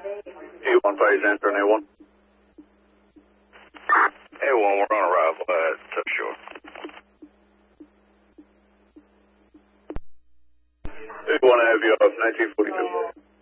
E1 phase answer, A1. A1, we're on arrival at Shore. A1, I have you off 1942.